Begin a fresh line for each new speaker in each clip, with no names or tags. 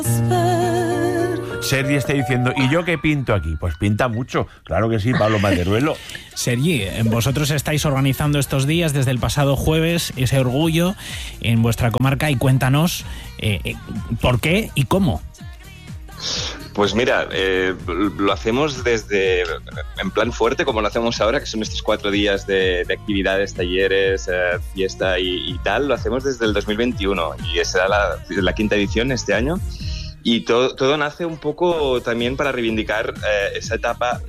Sergi está diciendo, ¿y yo qué pinto aquí? Pues pinta mucho, claro que sí, Pablo Maderuelo.
Sergi, vosotros estáis organizando estos días desde el pasado jueves ese orgullo en vuestra comarca y cuéntanos por qué y cómo.
Pues mira, lo hacemos desde en plan fuerte, como lo hacemos ahora, que son estos 4 días de actividades, talleres, fiesta y tal. Lo hacemos desde el 2021 y será la 5ª edición este año. Y todo nace un poco también para reivindicar esa etapa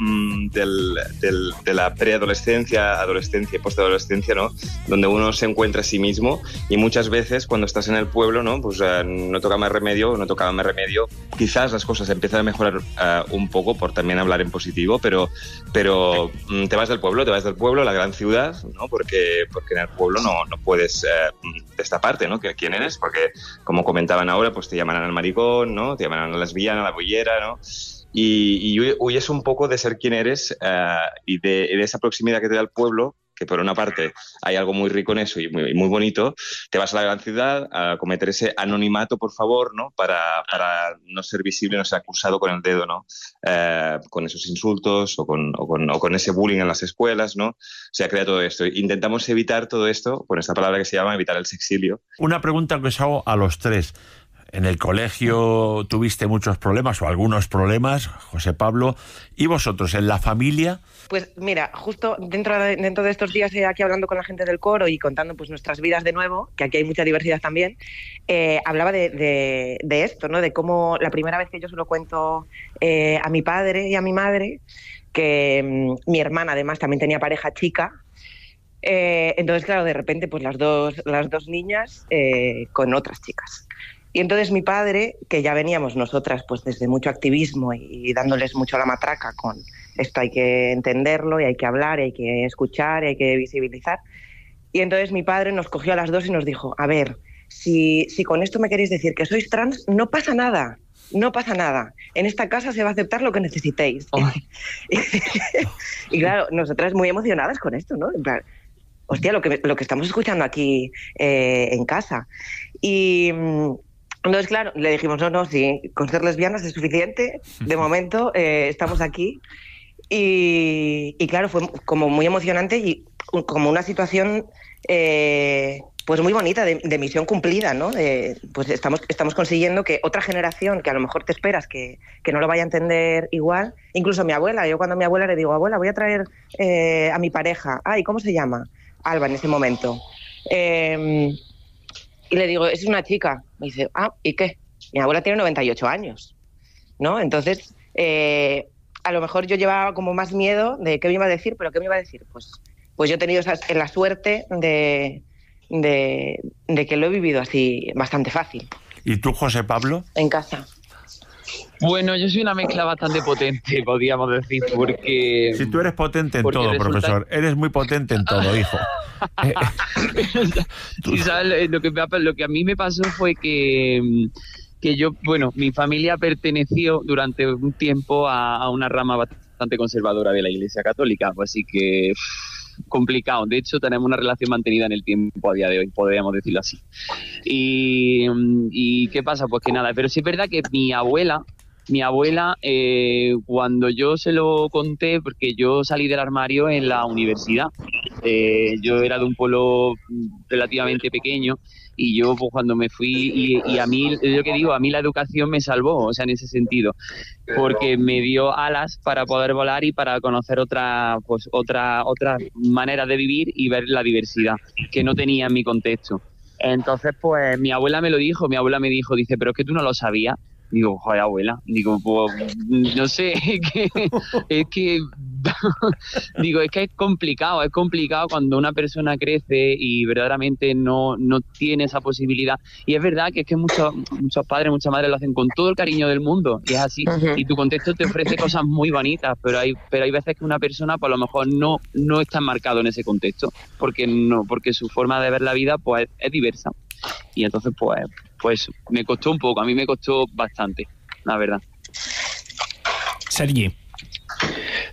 de la preadolescencia, adolescencia y postadolescencia, ¿no? Donde uno se encuentra a sí mismo y muchas veces cuando estás en el pueblo, ¿no? Pues no tocaba más remedio. Quizás las cosas empiezan a mejorar un poco por también hablar en positivo, pero te vas del pueblo, a la gran ciudad, ¿no? Porque en el pueblo no puedes destaparte, ¿no? ¿Quién eres? Porque como comentaban ahora, pues te llamarán al maricón, ¿no? Te llaman a la lesbiana, a la bollera, ¿no? Y huyes un poco de ser quien eres y de esa proximidad que te da el pueblo, que por una parte hay algo muy rico en eso y muy bonito. Te vas a la gran ciudad a cometer ese anonimato, por favor, ¿no? Para no ser visible, no ser acusado con el dedo, ¿no? Con esos insultos o con ese bullying en las escuelas, ¿no? Se ha creado todo esto. Intentamos evitar todo esto con esta palabra que se llama evitar el sexilio.
Una pregunta que os hago a los tres. En el colegio tuviste muchos problemas o algunos problemas, José Pablo, y vosotros, en la familia.
Pues mira, justo dentro de estos días aquí hablando con la gente del coro y contando pues nuestras vidas de nuevo, que aquí hay mucha diversidad también, hablaba de esto, ¿no? De cómo la primera vez que yo se lo cuento a mi padre y a mi madre, que mi hermana además también tenía pareja chica. Entonces, claro, de repente pues las dos niñas con otras chicas. Y entonces mi padre, que ya veníamos nosotras pues desde mucho activismo y dándoles mucho la matraca con esto, hay que entenderlo y hay que hablar y hay que escuchar y hay que visibilizar. Y entonces mi padre nos cogió a las dos y nos dijo, a ver, si con esto me queréis decir que sois trans, no pasa nada. No pasa nada. En esta casa se va a aceptar lo que necesitéis. Oh. Y claro, nosotras muy emocionadas con esto, ¿no? En plan, hostia, lo que estamos escuchando aquí en casa. Y entonces, claro, le dijimos, no, sí, con ser lesbianas es suficiente. De momento estamos aquí. Y claro, fue como muy emocionante y como una situación pues muy bonita de misión cumplida, ¿no? Pues estamos consiguiendo que otra generación que a lo mejor te esperas que no lo vaya a entender igual, incluso mi abuela, yo cuando a mi abuela le digo, abuela, voy a traer a mi pareja, ¿y cómo se llama? Alba en ese momento. Y le digo, es una chica. Me dice, ¿y qué? Mi abuela tiene 98 años, ¿no? Entonces, a lo mejor yo llevaba como más miedo de qué me iba a decir, pero ¿qué me iba a decir? Pues yo he tenido la suerte de que lo he vivido así bastante fácil.
¿Y tú, José Pablo?
En casa.
Bueno, yo soy una mezcla bastante potente, podríamos decir, porque...
Si tú eres potente en todo, profesor, eres muy potente en todo, hijo.
Sí, ¿sabes? Lo que a mí me pasó fue que yo, bueno, mi familia perteneció durante un tiempo a una rama bastante conservadora de la Iglesia Católica, pues así que complicado. De hecho, tenemos una relación mantenida en el tiempo a día de hoy, podríamos decirlo así. ¿Y qué pasa? Pues que nada, pero sí es verdad que mi abuela, cuando yo se lo conté, porque yo salí del armario en la universidad, yo era de un pueblo relativamente pequeño y yo pues, cuando me fui y a mí, yo que digo, a mí la educación me salvó, o sea, en ese sentido, porque me dio alas para poder volar y para conocer otra manera de vivir y ver la diversidad que no tenía en mi contexto. Entonces, pues mi abuela me dijo, dice, pero es que tú no lo sabías. Digo, joder, abuela, digo, pues, no sé, es que digo, es que es complicado cuando una persona crece y verdaderamente no tiene esa posibilidad. Y es verdad que es que muchos padres, muchas madres lo hacen con todo el cariño del mundo, y es así. Uh-huh. Y tu contexto te ofrece cosas muy bonitas, pero hay veces que una persona, pues a lo mejor no está enmarcado en ese contexto, porque su forma de ver la vida, pues, es diversa. Y entonces, pues me costó un poco, a mí me costó bastante, la verdad.
Sergi.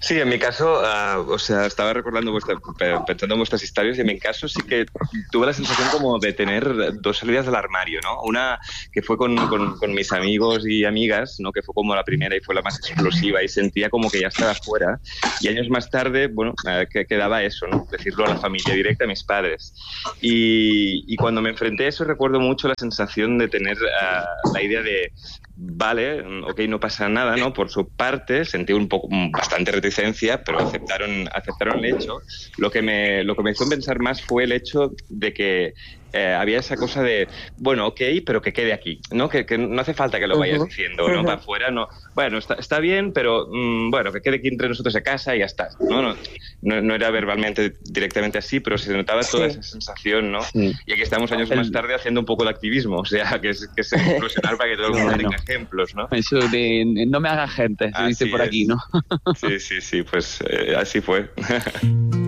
Sí, en mi caso, estaba recordando pensando en vuestras historias, y en mi caso sí que tuve la sensación como de tener dos salidas del armario, ¿no? Una que fue con mis amigos y amigas, ¿no? Que fue como la primera y fue la más explosiva, y sentía como que ya estaba fuera, y años más tarde, bueno, que quedaba eso, ¿no? Decirlo a la familia directa, a mis padres. Y cuando me enfrenté a eso recuerdo mucho la sensación de tener la idea de, vale, ok, no pasa nada, ¿no? Por su parte sentí bastante reticencia, pero aceptaron el hecho. Lo que me hizo pensar más fue el hecho de que había esa cosa de, bueno, ok, pero que quede aquí, ¿no? Que no hace falta que lo vayas diciendo, ¿no? Para afuera, no. Bueno, está bien, pero bueno, que quede aquí entre nosotros a casa y ya está, ¿no? No era verbalmente directamente así, pero se notaba toda esa sensación, ¿no? Sí. Y aquí estamos años más tarde haciendo un poco de activismo, o sea, que es explosionar para que todo el mundo tenga ejemplos, ¿no?
Eso de no me haga gente, se dice por aquí, ¿no?
Sí, pues así fue.